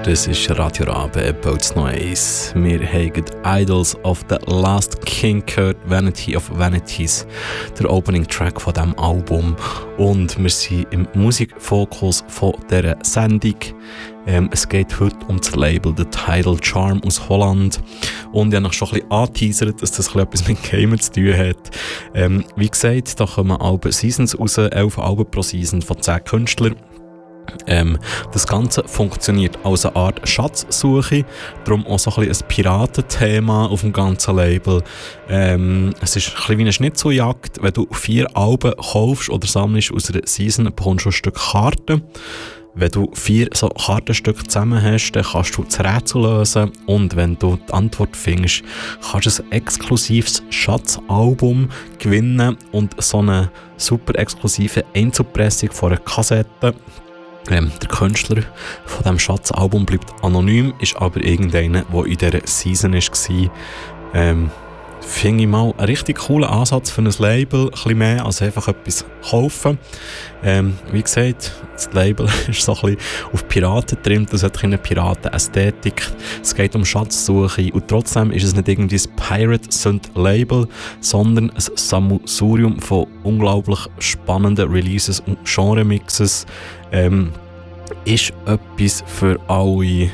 das ist Radio Rabe, Boats Noise. Wir haben Idols of the Last King gehört, Vanity of Vanities, der Opening Track von diesem Album. Und wir sind im Musikfokus von dieser Sendung. Es geht heute um das Label The Tidal Charm aus Holland. Und ich habe noch schon ein bisschen angeteasert, dass das etwas mit Gamen zu tun hat. Wie gesagt, da kommen Alben Seasons raus, 11 Alben pro Season von 10 Künstlern. Das Ganze funktioniert als eine Art Schatzsuche, darum auch so ein bisschen ein Piratenthema auf dem ganzen Label. Es ist ein bisschen wie eine Schnitzeljagd. Wenn du 4 Alben kaufst oder sammelst aus einer Season, bekommst du ein Stück Karten. Wenn du 4 so Kartenstücke zusammen hast, dann kannst du das Rätsel lösen und wenn du die Antwort findest, kannst du ein exklusives Schatzalbum gewinnen und so eine super exklusive Einzelpressung von einer Kassette. Der Künstler von diesem Schatzalbum bleibt anonym, ist aber irgendeiner, der in dieser Season war. Finde ich mal einen richtig coolen Ansatz für ein Label, ein bisschen mehr als einfach etwas kaufen. Wie gesagt, das Label ist so ein bisschen auf Piraten getrimmt, das hat eine Piratenästhetik. Es geht um Schatzsuche und trotzdem ist es nicht irgendwie ein Pirate-Synth-Label, sondern ein Sammelsurium von unglaublich spannenden Releases und Genre-Mixes. Ist etwas für alle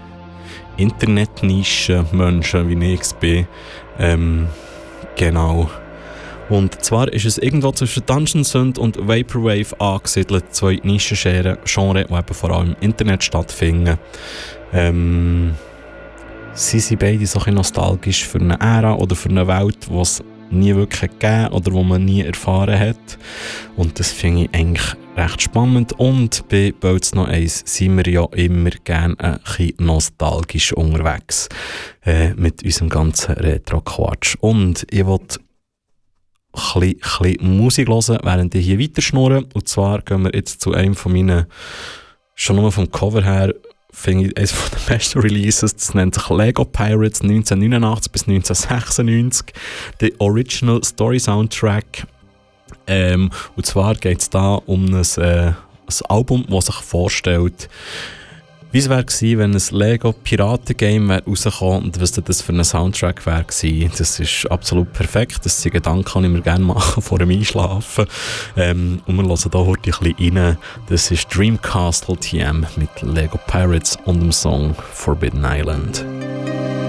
Internet-Nischen-Menschen, wie ich es bin. Genau. Und zwar ist es irgendwo zwischen Dungeon Synth und Vaporwave angesiedelt, 2 Nischen-Genres, die eben vor allem im Internet stattfinden. Sie sind beide so ein bisschen nostalgisch für eine Ära oder für eine Welt, die es nie wirklich gegeben oder wo man nie erfahren hat. Und das finde ich eigentlich recht spannend. Und bei Boats Noise sind wir ja immer gerne ein bisschen nostalgisch unterwegs mit unserem ganzen Retro-Quatsch. Und ich wollte ein bisschen Musik hören, während ich hier weiterschnurre. Und zwar gehen wir jetzt zu einem von meinen, schon nur vom Cover her, finde ich eines der besten Releases. Das nennt sich Lego Pirates 1989 bis 1996. Der Original Story Soundtrack. Und zwar geht es da um ein Album, das sich vorstellt, wie es wäre gewesen, wenn ein Lego Piraten-Game rausgekommen und was das für ein Soundtrack wäre gewesen. Das ist absolut perfekt. Das sind Gedanken, die ich mir gerne machen vor dem Einschlafen. Und wir hören hier heute ein bisschen rein. Das ist Dreamcastle TM mit Lego Pirates und dem Song Forbidden Island.